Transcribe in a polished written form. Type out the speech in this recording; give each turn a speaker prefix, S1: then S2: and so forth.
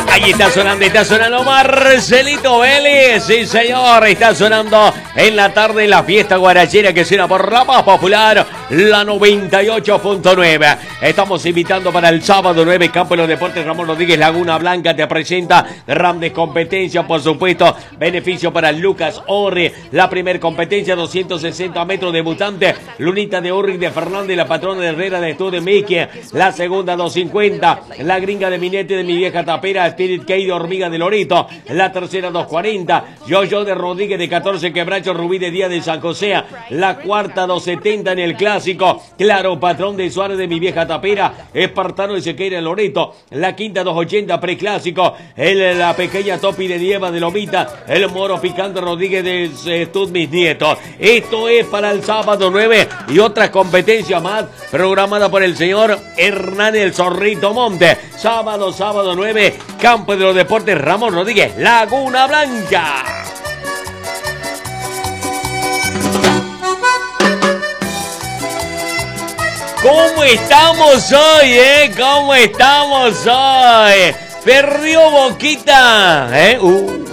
S1: Ahí está sonando Marcelito Vélez, sí señor, está sonando en la tarde la fiesta guarachera que suena por la más popular, la 98.9. Estamos invitando para el sábado 9, Campo de los Deportes Ramón Rodríguez, Laguna Blanca te presenta grandes competencias, por supuesto, beneficio para Lucas Orri, la primer competencia, 260 metros debutante, Lunita de Orri de Fernández, la patrona de Herrera de Estudio Mickey, la segunda 250, la gringa de Minete de mi vieja tapera, Spirit Key de Hormiga de Loreto, la tercera 240, Yo de Rodríguez de 14 Quebracho, Rubí de Día de San José, la cuarta 270 en el clásico, Claro Patrón de Suárez de mi vieja tapera, Espartano de Sequeira de Loreto, la quinta 280 preclásico, la pequeña Topi de Nieva de Lomita, el Moro Picante Rodríguez de Stud Mis Nietos. Esto es para el sábado 9 y otras competencias más programada por el señor Hernán el Zorrito Monte. Sábado 9, Campo de los Deportes Ramón Rodríguez, Laguna Blanca. ¿Cómo estamos hoy, ¿Cómo estamos hoy? Perdió Boquita,